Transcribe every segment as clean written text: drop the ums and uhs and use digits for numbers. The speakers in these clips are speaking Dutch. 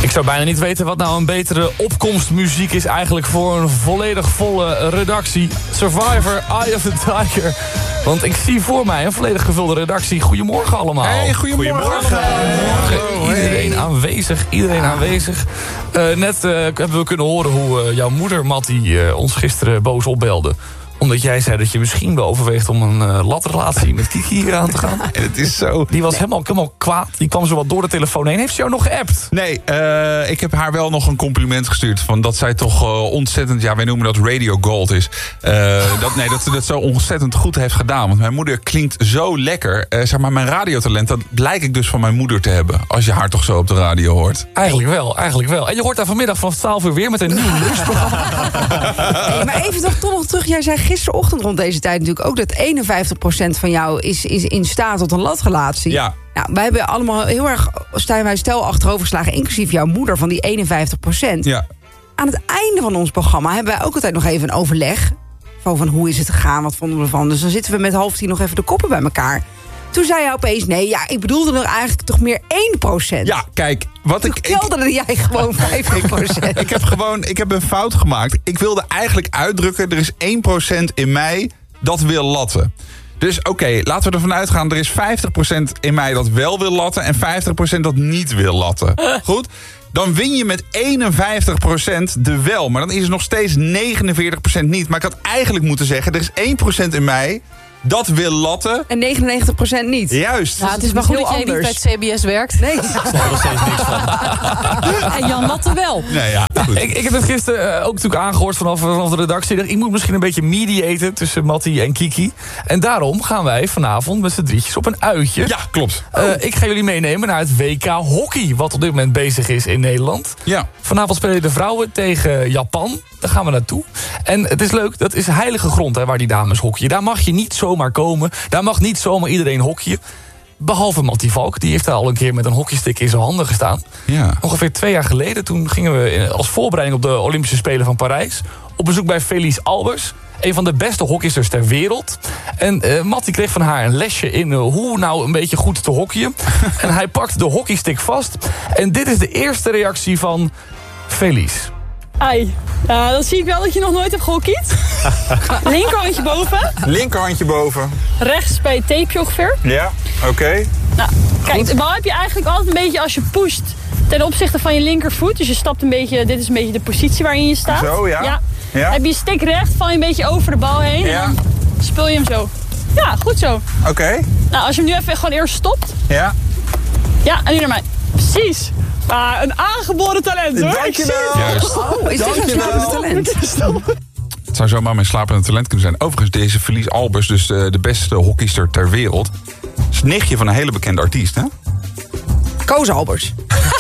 Ik zou bijna niet weten wat nou een betere opkomstmuziek is eigenlijk voor een volledig volle redactie. Survivor, Eye of the Tiger. Want ik zie voor mij een volledig gevulde redactie. Goedemorgen allemaal. Hey, goedemorgen. Iedereen aanwezig. Net hebben we kunnen horen hoe jouw moeder, Mattie, ons gisteren boos opbelde. Omdat jij zei dat je misschien wel overweegt om een latrelatie met Kiki hier aan te gaan. En het is zo. Die was helemaal kwaad. Die kwam zo wat door de telefoon heen. Heeft ze jou nog geappt? Nee, ik heb haar wel nog een compliment gestuurd. Van dat zij toch ontzettend, wij noemen dat radio gold is. Dat ze dat zo ontzettend goed heeft gedaan. Want mijn moeder klinkt zo lekker. Zeg maar, mijn radiotalent, dat blijk ik dus van mijn moeder te hebben. Als je haar toch zo op de radio hoort. Eigenlijk wel. En je hoort haar vanmiddag vanaf 12 uur weer met een nieuw lunchprogramma. Hey, maar even toch nog terug. Jij zei gisterochtend rond deze tijd natuurlijk ook dat 51% van jou is in staat tot een latrelatie. Ja. Nou, wij hebben allemaal heel erg stel achterovergeslagen, inclusief jouw moeder, van die 51%. Ja. Aan het einde van ons programma hebben wij ook altijd nog even een overleg. Van hoe is het gegaan, wat vonden we ervan. Dus dan zitten we met 9:30 nog even de koppen bij elkaar. Toen zei hij opeens, ik bedoelde er eigenlijk toch meer 1%. Ja, kijk, Toen kelderde jij gewoon 50%. Ik heb een fout gemaakt. Ik wilde eigenlijk uitdrukken, er is 1% in mij dat wil latten. Dus oké, laten we ervan uitgaan, er is 50% in mij dat wel wil latten en 50% dat niet wil latten. Goed? Dan win je met 51% de wel. Maar dan is er nog steeds 49% niet. Maar ik had eigenlijk moeten zeggen, er is 1% in mij dat wil latten. En 99% niet. Juist. Nou, het is maar goed dat jij niet bij het CBS werkt. Nee. Ik snap er nog steeds niks van. En Jan Latte wel. Nee, ja, goed. Ik heb het gisteren ook natuurlijk aangehoord vanaf de redactie. Ik moet misschien een beetje mediaten tussen Mattie en Kiki. En daarom gaan wij vanavond met z'n drietjes op een uitje. Ja, klopt. Ik ga jullie meenemen naar het WK Hockey, wat op dit moment bezig is in Nederland. Ja. Vanavond spelen de vrouwen tegen Japan. Daar gaan we naartoe. En het is leuk, dat is heilige grond waar die dames hockeyen. Daar mag je niet zomaar komen. Daar mag niet zomaar iedereen hockeyen. Behalve Mattie Valk, die heeft daar al een keer met een hockeystick in zijn handen gestaan. Ja. Ongeveer 2 jaar geleden, toen gingen we als voorbereiding op de Olympische Spelen van Parijs op bezoek bij Felice Albers, een van de beste hockeysters ter wereld. En Mattie kreeg van haar een lesje in hoe nou een beetje goed te hockeyen. En hij pakt de hockeystick vast. En dit is de eerste reactie van Felice. Ai, dan zie ik wel dat je nog nooit hebt gehockeyd. Linkerhandje boven. Linkerhandje boven. Rechts bij het tapeje ongeveer. Ja, oké. Nou, kijk, de bal heb je eigenlijk altijd een beetje als je pusht ten opzichte van je linkervoet. Dus je stapt een beetje, dit is een beetje de positie waarin je staat. Zo, ja. Ja. Heb je stick recht, val je een beetje over de bal heen. Ja. En dan speel je hem zo. Ja, goed zo. Oké. Nou, als je hem nu even gewoon eerst stopt. Ja. Ja, en nu naar mij. Precies. Een aangeboren talent, hoor. Dankjewel. Juist. Oh, is dit een slapende talent? Het zou zomaar mijn slapende talent kunnen zijn. Overigens, deze Felice Albers, dus de beste hockeyster ter wereld, is het nichtje van een hele bekende artiest, hè? Koos Albers.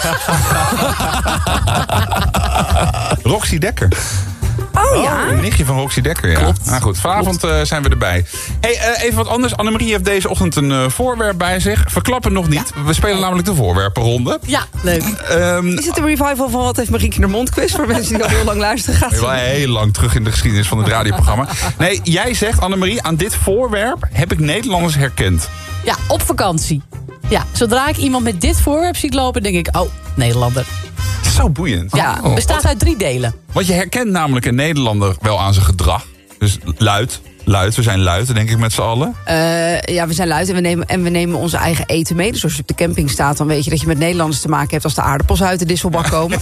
Roxy Dekker. Oh ja. Een nichtje van Roxy Dekker, ja. Klopt. Nou goed, vanavond zijn we erbij. Hey, even wat anders. Annemarie heeft deze ochtend een voorwerp bij zich. Verklappen nog niet. We spelen namelijk de voorwerpenronde. Ja, leuk. Is het een revival van Wat heeft Marieke in de mond quiz? Voor mensen die al heel lang luisteren gaat. Wel heel lang terug in de geschiedenis van het radioprogramma. Nee, jij zegt, Annemarie, aan dit voorwerp heb ik Nederlanders herkend. Ja, op vakantie. Ja, zodra ik iemand met dit voorwerp zie lopen, denk ik, oh, Nederlander. Zo boeiend. Ja, bestaat uit 3 delen. Want je herkent namelijk een Nederlander wel aan zijn gedrag. Dus luid. We zijn luid, denk ik, met z'n allen. Ja, we zijn luid en we nemen onze eigen eten mee. Dus als je op de camping staat, dan weet je dat je met Nederlanders te maken hebt als de aardappels uit de disselbak komen.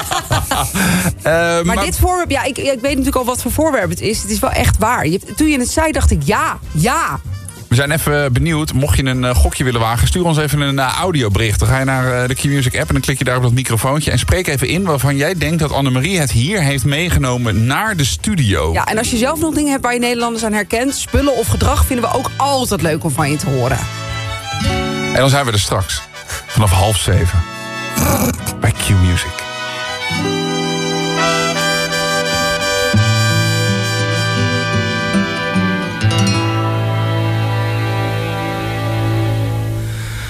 Maar dit voorwerp, ja, ik weet natuurlijk al wat voor voorwerp het is. Het is wel echt waar. Toen je het zei, dacht ik ja. We zijn even benieuwd. Mocht je een gokje willen wagen, stuur ons even een audiobericht. Dan ga je naar de Q-Music app en dan klik je daar op dat microfoontje. En spreek even in waarvan jij denkt dat Annemarie het hier heeft meegenomen naar de studio. Ja, en als je zelf nog dingen hebt waar je Nederlanders aan herkent, spullen of gedrag, vinden we ook altijd leuk om van je te horen. En dan zijn we er straks. Vanaf 6:30. Bij Q-Music.